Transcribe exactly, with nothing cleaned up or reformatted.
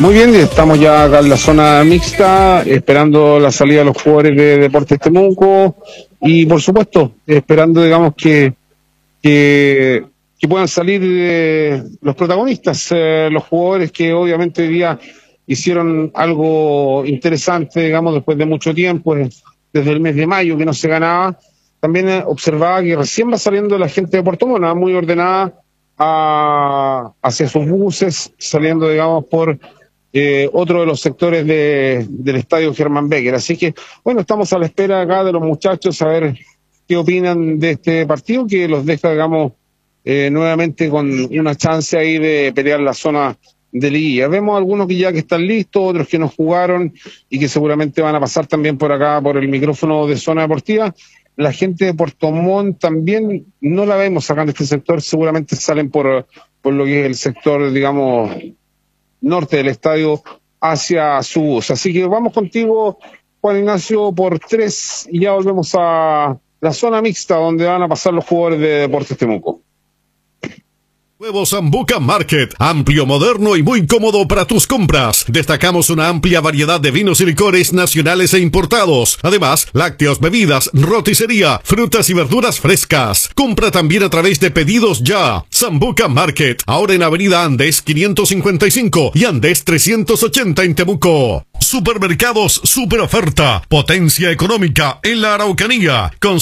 Muy bien, estamos ya acá en la zona mixta, esperando la salida de los jugadores de Deportes Temuco y, por supuesto, esperando, digamos, que, que, que puedan salir eh, los protagonistas, eh, los jugadores que obviamente hoy día hicieron algo interesante, digamos, después de mucho tiempo, eh, desde el mes de mayo que no se ganaba. También eh, observaba que recién va saliendo la gente de Puerto Montt, muy ordenada a, hacia sus buses, saliendo, digamos, por eh, otro de los sectores de, del estadio Germán Becker. Así que, bueno, estamos a la espera acá de los muchachos a ver qué opinan de este partido, que los deja, digamos, eh, nuevamente con una chance ahí de pelear la zona de liguilla. Vemos algunos que ya que están listos, otros que no jugaron y que seguramente van a pasar también por acá, por el micrófono de Zona Deportiva. La gente de Puerto Montt también no la vemos acá en este sector, seguramente salen por, por lo que es el sector, digamos, norte del estadio hacia su bus. Así que vamos contigo, Juan Ignacio, por tres y ya volvemos a la zona mixta donde van a pasar los jugadores de Deportes Temuco. Nuevo Sambuca Market, amplio, moderno y muy cómodo para tus compras. Destacamos una amplia variedad de vinos y licores nacionales e importados. Además, lácteos, bebidas, roticería, frutas y verduras frescas. Compra también a través de Pedidos Ya. Sambuca Market, ahora en Avenida Andes quinientos cincuenta y cinco y Andes trescientos ochenta en Temuco. Supermercados Super Oferta, potencia económica en la Araucanía. Con